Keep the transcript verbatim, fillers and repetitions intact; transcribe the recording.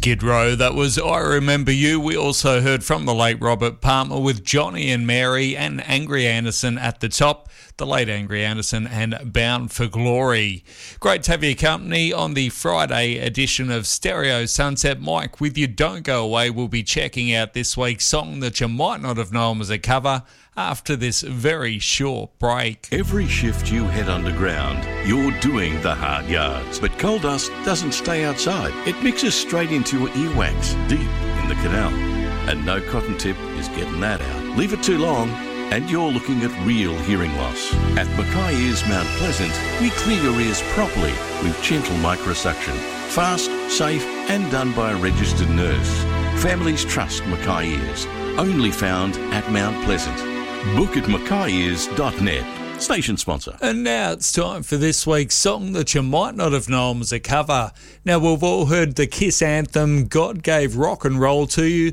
Skid Row. That was I Remember You. We also heard from the late Robert Palmer with Johnny and Mary and Angry Anderson at the top. The late Angry Anderson and Bound for Glory. Great to have your company on the Friday edition of Stereo Sunset. Mike with you. Don't go away. We'll be checking out this week's song that you might not have known was a cover after this very short break. Every shift you head underground, you're doing the hard yards. But coal dust doesn't stay outside. It mixes straight into your earwax, deep in the canal. And no cotton tip is getting that out. Leave it too long, and you're looking at real hearing loss. At Mackay Ears Mount Pleasant, we clear your ears properly with gentle microsuction. Fast, safe, and done by a registered nurse. Families trust Mackay Ears. Only found at Mount Pleasant. Book at mackay ears dot net. Station sponsor. And now it's time for this week's song that you might not have known was a cover. Now, we've all heard the Kiss anthem, God Gave Rock and Roll to You.